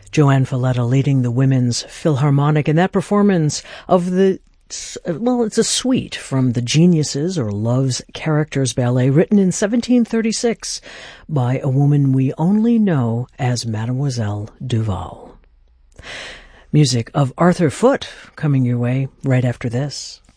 Joanne Falletta leading the Women's Philharmonic in that performance of it's a suite from The Geniuses, or Love's Characters Ballet, written in 1736 by a woman we only know as Mademoiselle Duval. Music of Arthur Foote coming your way right after this.